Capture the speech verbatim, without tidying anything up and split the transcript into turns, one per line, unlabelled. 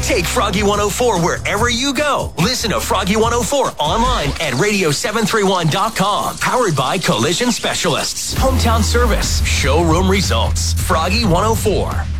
Take Froggy one oh four wherever you go. Listen to Froggy one oh four online at radio seven thirty-one dot com. Powered by Collision Specialists. Hometown service. Showroom results. Froggy one oh four.